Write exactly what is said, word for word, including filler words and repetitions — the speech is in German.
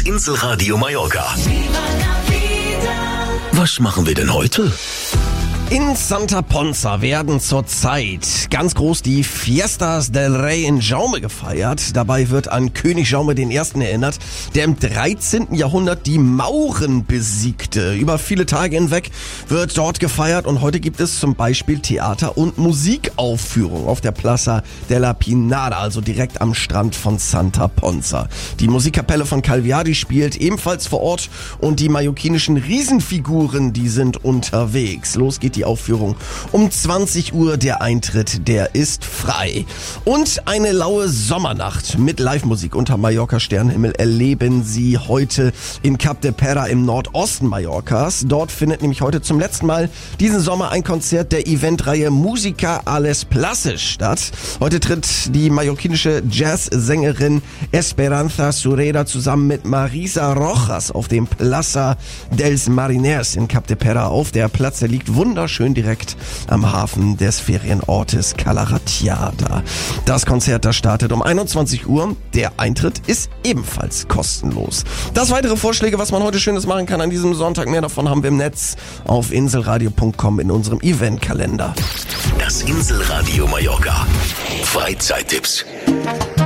Inselradio Mallorca. Was machen wir denn heute? In Santa Ponsa werden zurzeit ganz groß die Fiestas del Rey in Jaume gefeiert. Dabei wird an König Jaume der Erste erinnert, der im dreizehnten Jahrhundert die Mauren besiegte. Über viele Tage hinweg wird dort gefeiert und heute gibt es zum Beispiel Theater- und Musikaufführungen auf der Plaza de la Pinada, also direkt am Strand von Santa Ponsa. Die Musikkapelle von Calviadi spielt ebenfalls vor Ort und die mallorquinischen Riesenfiguren, die sind unterwegs. Los geht die Aufführung um zwanzig Uhr. Der Eintritt, der ist frei. Und eine laue Sommernacht mit Live-Musik unter Mallorca-Sternenhimmel erleben Sie heute in Cap de Pera im Nordosten Mallorcas. Dort findet nämlich heute zum letzten Mal diesen Sommer ein Konzert der Eventreihe Musica a les Places statt. Heute tritt die mallorquinische Jazzsängerin Esperanza Sureda zusammen mit Marisa Rojas auf dem Plaza dels Mariners in Cap de Pera auf. Der Platz, der liegt wunderschön schön direkt am Hafen des Ferienortes Cala Ratjada. Das Konzert, das startet um einundzwanzig Uhr. Der Eintritt ist ebenfalls kostenlos. Das weitere Vorschläge, was man heute Schönes machen kann an diesem Sonntag, mehr davon haben wir im Netz auf inselradio punkt com in unserem Eventkalender. Das Inselradio Mallorca. Freizeittipps.